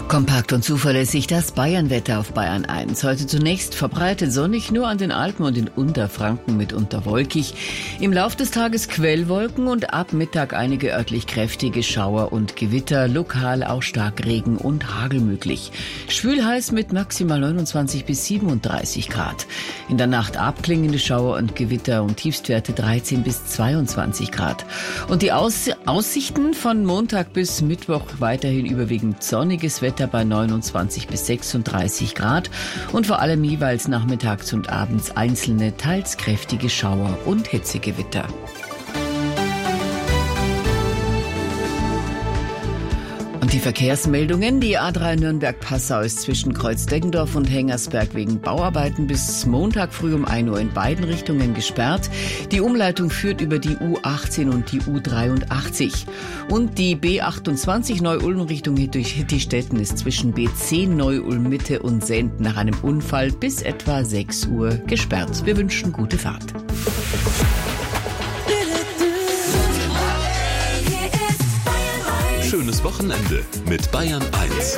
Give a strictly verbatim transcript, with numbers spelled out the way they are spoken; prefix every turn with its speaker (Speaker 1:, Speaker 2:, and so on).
Speaker 1: Kompakt und zuverlässig das Bayernwetter auf Bayern eins. Heute zunächst verbreitet sonnig, nur an den Alpen und in Unterfranken mitunter wolkig. Im Lauf des Tages Quellwolken und ab Mittag einige örtlich kräftige Schauer und Gewitter, lokal auch Starkregen und Hagel möglich. Schwül-heiß mit maximal neunundzwanzig bis siebenunddreißig Grad. In der Nacht abklingende Schauer und Gewitter und Tiefstwerte dreizehn bis zweiundzwanzig Grad. Und die Aus- Aussichten von Montag bis Mittwoch weiterhin überwiegend sonniges Wetter bei neunundzwanzig bis sechsunddreißig Grad und vor allem jeweils nachmittags und abends einzelne, teils kräftige Schauer und Hitzegewitter. Und die Verkehrsmeldungen. Die A drei Nürnberg-Passau ist zwischen Kreuz-Deggendorf und Hengersberg wegen Bauarbeiten bis Montag früh um ein Uhr in beiden Richtungen gesperrt. Die Umleitung führt über die U achtzehn und die U dreiundachtzig. Und die B achtundzwanzig Neu-Ulm Richtung Hittistetten ist zwischen B zehn Neu-Ulm Mitte und Send nach einem Unfall bis etwa sechs Uhr gesperrt. Wir wünschen gute Fahrt.
Speaker 2: Schönes Wochenende mit Bayern eins.